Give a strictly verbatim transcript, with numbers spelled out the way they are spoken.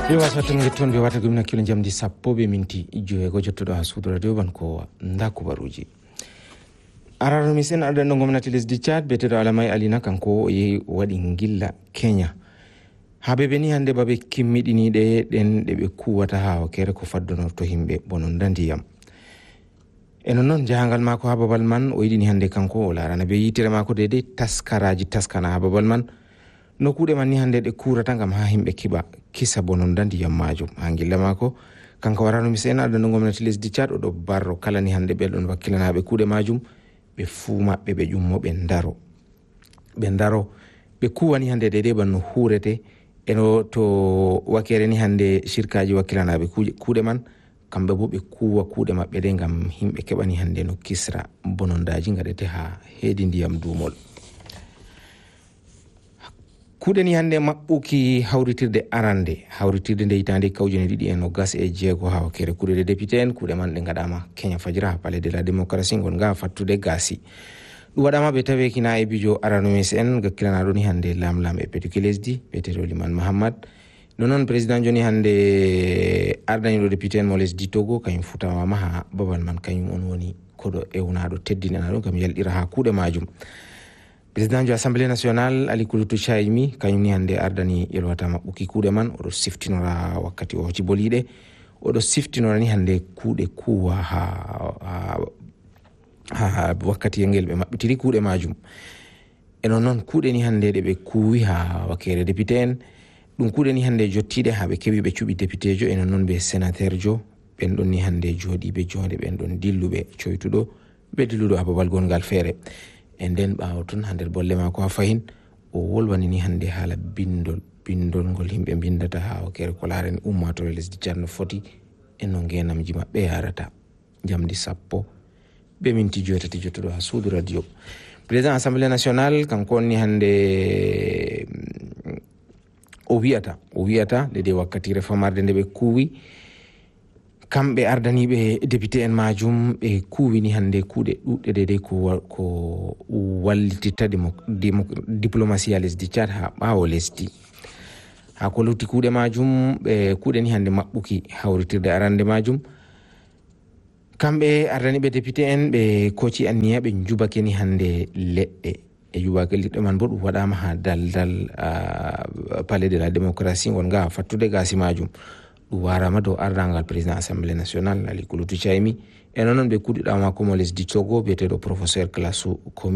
Yo wasatu ngeton be wata gumna kilo jamdi sappo be minti ijo go jotto ha sudu radio ban ko ndaku baruji araro misen ada no gomnati lesdi Chad betedo alamai alina kanko yi wadi ngilla Kenya habe beni hande babe kimmidini de den de be kuwata ha kere ko faddono to himbe bonon dandiyam eno non jahangal mako ha babal man o yidini hande kanko larana be yitere mako de de taskaraji taskana ha babal man no kuude man ni hande de kurata ngam ha himbe kiba kisa bonon dandiyam majum hangilla mako kanko warano misen ada no gomnati lesdi Chad o do barro kala ni hande be don wakkilana be kuude majum be fuma be be jummo be ndaro be ndaro be kuwani hande de de ban hurete eno to wakere ni hande shirkaji wakilana be kuude man kambe bo be kuwa kuude mabbe de ngam himbe kebani hande no kisra bonondaji ngadete ha hedi ndiyam dumol kuude ni hande mabbuki hawritirde arande hawritirde de itande kawjene didi eno gas e jeego ha wakere kuude de député en kuude man de ngadama Kenya fajira palais de la démocratie ngon ga fattude gasi du wadama be tawe kina e bijo arano mesen gakkilana do ni hande lam lam e petuki lesdi betedo liman Muhammad nonon president joni hande ardani do député en mo lesdi Togo kanyum futawa ma ha babal man kanyum on woni kodo ewnado teddinana do kam yaldira ha kuude majum président de l'Assemblée nationale Ali Kulutu Chaimi kanyum ni hande ardani yelwata mabbuki kuude man o do siftinora wakkati o ci bolide o do siftinora ni hande kuude kuwa ha ha wakkati ngel be mabbitiri kuude majum eno non kuude ni hande de be kuwi ha wakere député en dum kuude ni hande jottide ha be kebi be cubi député jo eno non be sénateur jo ben don ni hande jodi be jonde ben don dillube coytudo be dilludo ha babal gongal fere en den bawton hande bolle ma ko fahin o wolwani ni hande hala bindol bindol ngol himbe bindata ha wakere ko laren ummato lesdi Chad foti eno ngenamji mabbe yarata jamdi sappo be minti jotati jotto ha sudu radio président assemblée nationale kanko ni hande o wiata o wiata de de wakkati réformarde de be kuwi kambe ardani be député en majum be kuwi ni hande kuude dudde de de ko ko wallitita diplomatie lesdi Chad ha bawo lesdi ha ko lutti kuude majum be kuude ni hande mabbuki hawritirde arande majum kambe ardani be député en be koci anniya be jubake ni hande ledde e jubake lidde man bodu wadama ha daldal uh, palais de la démocratie ngon ga fattude gasi majum du warama do ardangal président assemblée nationale Ali Kulutu Chaimi e non be kudi dama ko mo lesdi Togo betedo professeur Klasu